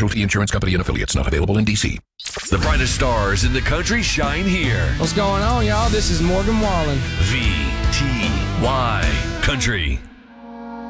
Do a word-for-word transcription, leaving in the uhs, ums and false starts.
Casualty Insurance Company and affiliates, not available in D C. The brightest stars in the country shine here. What's going on, y'all? This is Morgan Wallen. V T Y Country.